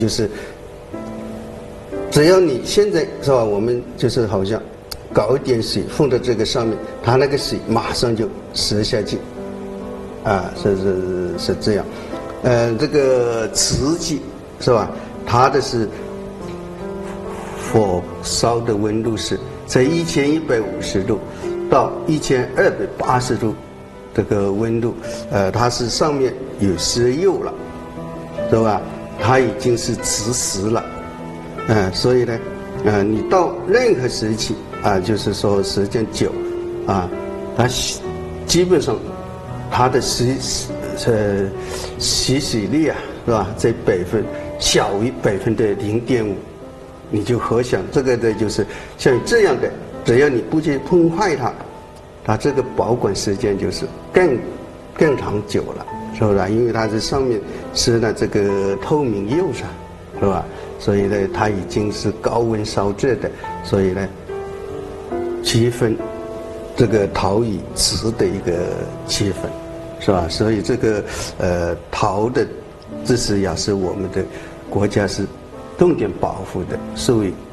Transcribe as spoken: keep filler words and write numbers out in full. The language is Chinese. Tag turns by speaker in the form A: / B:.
A: 就是只要你现在是吧，我们就是好像搞一点水放到这个上面，它那个水马上就湿下去，啊，是是是这样。呃，这个瓷器是吧？它的是火烧的温度是在一千一百五十度到一千二百八十度这个温度，呃，它是上面有石釉了，是吧？它已经是瓷石了，呃，所以呢，呃，你到任何时期啊，就是说时间久，啊，它基本上它的吸呃吸水率啊，是吧，在百分小于百分的零点五，你就可想这个的就是像这样的，只要你不去碰坏它，它这个保管时间就是更更长久了。是不是？因为它这上面是呢这个透明釉上，是吧？所以呢，它已经是高温烧制的，所以呢，区分这个陶与瓷的一个区分，是吧？所以这个呃陶的知识也是我们的国家是重点保护的，所以